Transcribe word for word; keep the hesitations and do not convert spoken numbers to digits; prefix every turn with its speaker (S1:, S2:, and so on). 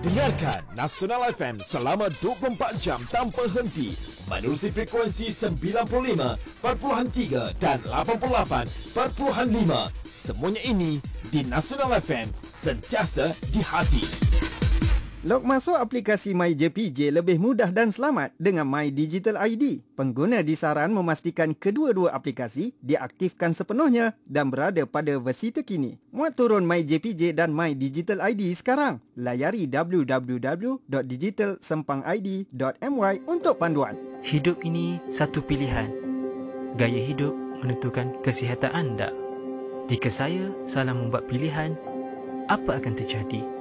S1: Dengarkan Nasional F M selama dua puluh empat jam tanpa henti menerusi frekuensi sembilan puluh lima perpuluhan tiga dan lapan puluh lapan perpuluhan lima. Semuanya ini di Nasional F M, sentiasa di hati.
S2: Log masuk aplikasi MyJPJ lebih mudah dan selamat dengan My Digital I D. Pengguna disaran memastikan kedua-dua aplikasi diaktifkan sepenuhnya dan berada pada versi terkini. Muat turun MyJPJ dan My Digital I D sekarang. Layari w w w dot digital sempang i d dot m y untuk panduan.
S3: Hidup ini satu pilihan. Gaya hidup menentukan kesihatan anda. Jika saya salah membuat pilihan, apa akan terjadi?